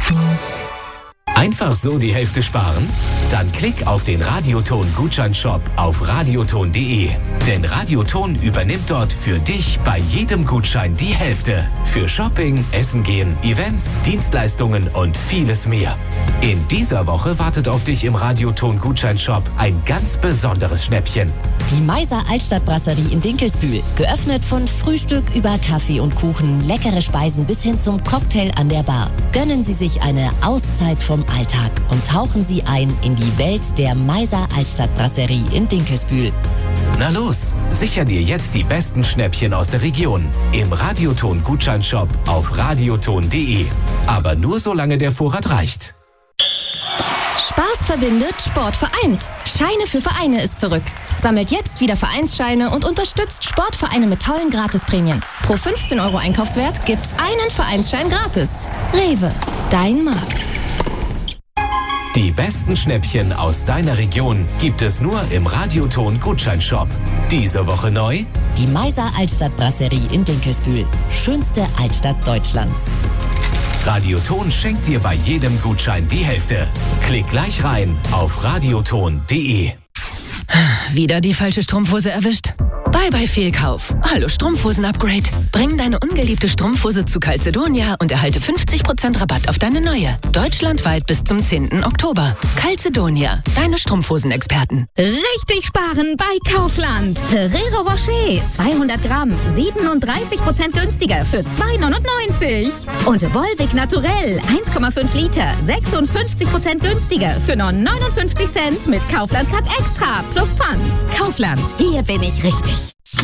Einfach so die Hälfte sparen? Dann klick auf den Radioton-Gutscheinshop auf radioton.de. Denn Radioton übernimmt dort für dich bei jedem Gutschein die Hälfte. Für Shopping, Essen gehen, Events, Dienstleistungen und vieles mehr. In dieser Woche wartet auf dich im Radioton-Gutscheinshop ein ganz besonderes Schnäppchen. Die Meiser Altstadtbrasserie in Dinkelsbühl. Geöffnet von Frühstück über Kaffee und Kuchen, leckere Speisen bis hin zum Cocktail an der Bar. Gönnen Sie sich eine Auszeit vom Alltag und tauchen Sie ein in die Welt der Meiser Altstadtbrasserie in Dinkelsbühl. Na los, sicher dir jetzt die besten Schnäppchen aus der Region im Radioton-Gutscheinshop auf radioton.de. Aber nur solange der Vorrat reicht. Spaß verbindet, Sport vereint. Scheine für Vereine ist zurück. Sammelt jetzt wieder Vereinsscheine und unterstützt Sportvereine mit tollen Gratisprämien. Pro 15 € Einkaufswert gibt's einen Vereinsschein gratis. Rewe, dein Markt. Die besten Schnäppchen aus deiner Region gibt es nur im Radioton-Gutscheinshop. Diese Woche neu: Die Meiser Altstadtbrasserie in Dinkelsbühl. Schönste Altstadt Deutschlands. Radioton schenkt dir bei jedem Gutschein die Hälfte. Klick gleich rein auf radioton.de. Wieder die falsche Strumpfhose erwischt? Bye Fehlkauf. Hallo Strumpfhosen-Upgrade. Bring deine ungeliebte Strumpfhose zu Calzedonia und erhalte 50% Rabatt auf deine neue. Deutschlandweit bis zum 10. Oktober. Calzedonia, deine Strumpfhosenexperten. Richtig sparen bei Kaufland. Ferrero Rocher, 200 Gramm, 37% günstiger für 2,99. Und Volvic Naturell, 1,5 Liter, 56% günstiger für nur 59 Cent mit Kaufland Cut Extra plus Pfand. Kaufland, hier bin ich richtig.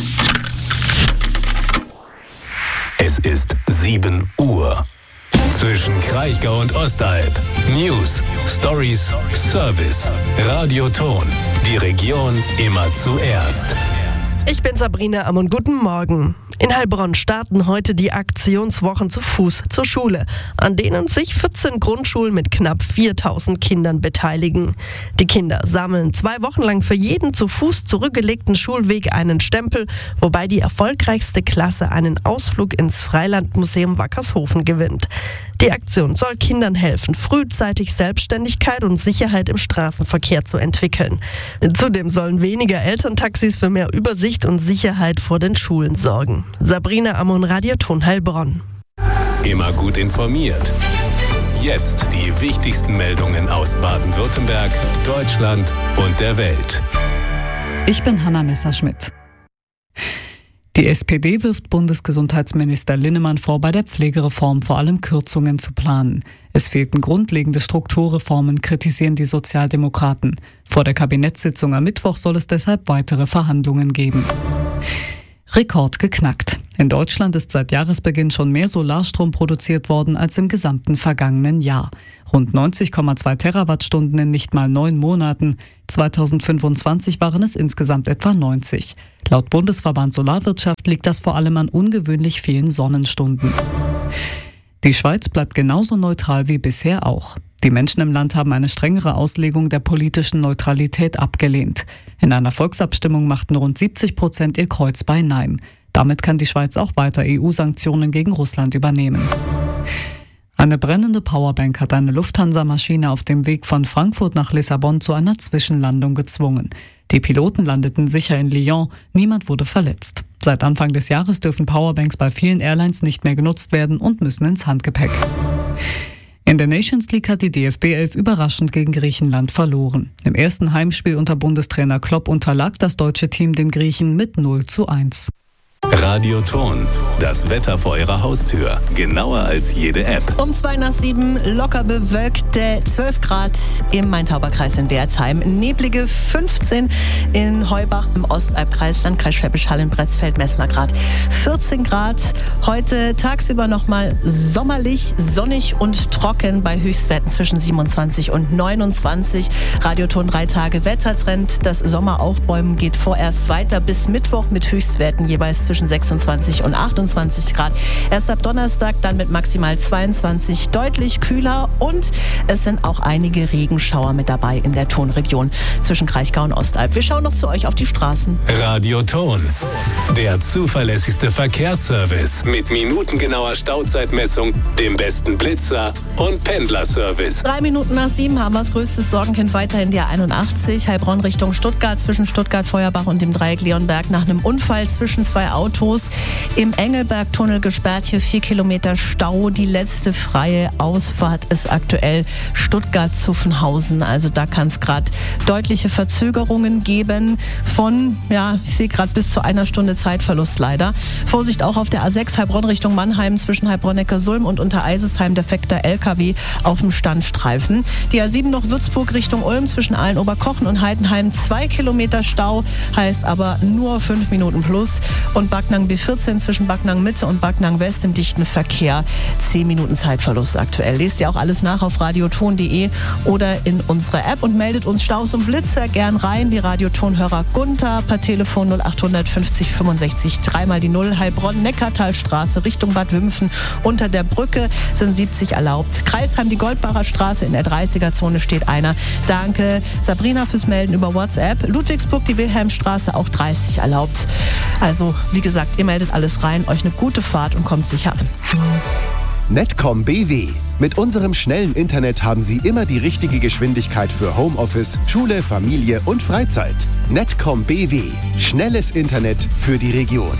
Es ist 7 Uhr. Zwischen Kraichgau und Ostalb. News, Stories, Service. Radioton. Die Region immer zuerst. Ich bin Sabrina Ammon. Guten Morgen. In Heilbronn starten heute die Aktionswochen zu Fuß zur Schule, an denen sich 14 Grundschulen mit knapp 4000 Kindern beteiligen. Die Kinder sammeln 2 Wochen lang für jeden zu Fuß zurückgelegten Schulweg einen Stempel, wobei die erfolgreichste Klasse einen Ausflug ins Freilandmuseum Wackershofen gewinnt. Die Aktion soll Kindern helfen, frühzeitig Selbstständigkeit und Sicherheit im Straßenverkehr zu entwickeln. Zudem sollen weniger Elterntaxis für mehr Übersicht und Sicherheit vor den Schulen sorgen. Sabrina Ammon, Radioton Heilbronn. Immer gut informiert. Jetzt die wichtigsten Meldungen aus Baden-Württemberg, Deutschland und der Welt. Ich bin Hanna Messerschmidt. Die SPD wirft Bundesgesundheitsminister Linnemann vor, bei der Pflegereform vor allem Kürzungen zu planen. Es fehlten grundlegende Strukturreformen, kritisieren die Sozialdemokraten. Vor der Kabinettssitzung am Mittwoch soll es deshalb weitere Verhandlungen geben. Rekord geknackt. In Deutschland ist seit Jahresbeginn schon mehr Solarstrom produziert worden als im gesamten vergangenen Jahr. Rund 90,2 Terawattstunden in nicht mal 9 Monaten. 2025 waren es insgesamt etwa 90. Laut Bundesverband Solarwirtschaft liegt das vor allem an ungewöhnlich vielen Sonnenstunden. Die Schweiz bleibt genauso neutral wie bisher auch. Die Menschen im Land haben eine strengere Auslegung der politischen Neutralität abgelehnt. In einer Volksabstimmung machten rund 70% ihr Kreuz bei Nein. Damit kann die Schweiz auch weiter EU-Sanktionen gegen Russland übernehmen. Eine brennende Powerbank hat eine Lufthansa-Maschine auf dem Weg von Frankfurt nach Lissabon zu einer Zwischenlandung gezwungen. Die Piloten landeten sicher in Lyon, niemand wurde verletzt. Seit Anfang des Jahres dürfen Powerbanks bei vielen Airlines nicht mehr genutzt werden und müssen ins Handgepäck. In der Nations League hat die DFB 11 überraschend gegen Griechenland verloren. Im ersten Heimspiel unter Bundestrainer Klopp unterlag das deutsche Team den Griechen mit 0:1. Radioton, das Wetter vor Ihrer Haustür. Genauer als jede App. Um 6:02 locker bewölkte 12 Grad im Main-Tauber-Kreis in Wertheim. Neblige 15 in Heubach im Ostalbkreis, Landkreis Schwäbisch Hall in Bretzfeld, Messmergrad 14 Grad. Heute tagsüber nochmal sommerlich, sonnig und trocken bei Höchstwerten zwischen 27 und 29. Radioton 3 Tage Wettertrend. Das Sommeraufbäumen geht vorerst weiter bis Mittwoch mit Höchstwerten jeweils zwischen 26 und 28 Grad. Erst ab Donnerstag dann mit maximal 22 deutlich kühler und es sind auch einige Regenschauer mit dabei in der Tonregion zwischen Kraichgau und Ostalb. Wir schauen noch zu euch auf die Straßen. Radio Ton, der zuverlässigste Verkehrsservice mit minutengenauer Stauzeitmessung, dem besten Blitzer und Pendlerservice. 3 Minuten nach 7 haben wir das größte Sorgenkind weiterhin die A81, Heilbronn Richtung Stuttgart, zwischen Stuttgart-Feuerbach und dem Dreieck Leonberg nach einem Unfall zwischen 2 Autos. Im Engelbergtunnel gesperrt, hier 4 Kilometer Stau. Die letzte freie Ausfahrt ist aktuell Stuttgart-Zuffenhausen. Also da kann es gerade deutliche Verzögerungen geben von, ich sehe gerade bis zu 1 Stunde Zeitverlust leider. Vorsicht auch auf der A6 Heilbronn Richtung Mannheim zwischen Heilbronn-Neckarsulm und Untereisesheim defekter LKW auf dem Standstreifen. Die A7 noch Würzburg Richtung Ulm zwischen Aalen-Oberkochen und Heidenheim 2 Kilometer Stau, heißt aber nur 5 Minuten plus. Und Backnang B14 zwischen Backnang Mitte und Backnang West im dichten Verkehr 10 Minuten Zeitverlust aktuell. Lest ihr auch alles nach auf radioton.de oder in unserer App und meldet uns Staus und Blitzer gern rein. Die Radiotonhörer Gunther per Telefon 0800 50 65 3 die 0. Heilbronn Neckartalstraße Richtung Bad Wimpfen unter der Brücke sind 70 erlaubt. Kreilsheim die Goldbacher Straße in der 30er-Zone steht einer. Danke Sabrina fürs Melden über WhatsApp. Ludwigsburg die Wilhelmstraße auch 30 erlaubt. Also wie gesagt, ihr meldet alles rein. Euch eine gute Fahrt und kommt sicher an. Netcom BW. Mit unserem schnellen Internet haben Sie immer die richtige Geschwindigkeit für Homeoffice, Schule, Familie und Freizeit. Netcom BW. Schnelles Internet für die Region.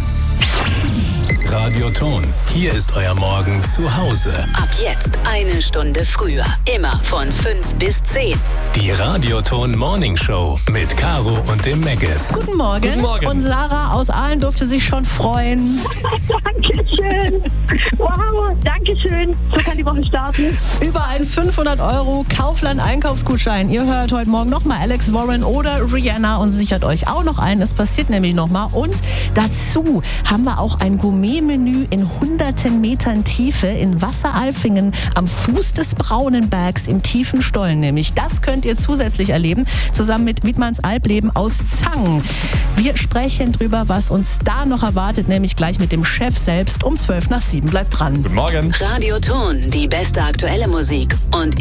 Radio Ton, hier ist euer Morgen zu Hause. Ab jetzt 1 Stunde früher. Immer von 5 bis 10. Die Radio Ton Morning Show mit Caro und dem Megas. Guten Morgen. Guten Morgen. Und Sarah aus Aalen durfte sich schon freuen. Dankeschön. Wow, Dankeschön. So kann die Woche starten. Über einen 500 € Kaufland-Einkaufsgutschein. Ihr hört heute Morgen nochmal Alex Warren oder Rihanna und sichert euch auch noch ein. Es passiert nämlich nochmal. Und dazu haben wir auch ein Gourmet-Menü in hunderten Metern Tiefe in Wasseralfingen am Fuß des Braunenbergs im tiefen Stollen nämlich. Das könnt ihr zusätzlich erleben, zusammen mit Wiedmanns Alpleben aus Zangen. Wir sprechen drüber, was uns da noch erwartet, nämlich gleich mit dem Chef selbst um 7:12. Bleibt dran. Guten Morgen. Radio Ton, die beste aktuelle Musik und